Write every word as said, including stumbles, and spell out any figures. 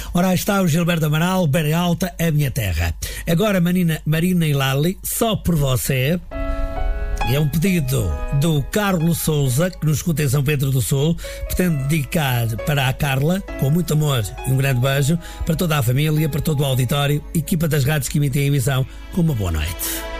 Ora, aí está o Gilberto Amaral, Beira Alta, a minha terra. Agora, Marina, Marina e Lali, só por você. E é um pedido do Carlos Souza, que nos escuta em São Pedro do Sul. Pretende dedicar para a Carla, com muito amor e um grande beijo, para toda a família, para todo o auditório, equipa das rádios que emitem a emissão, com uma boa noite.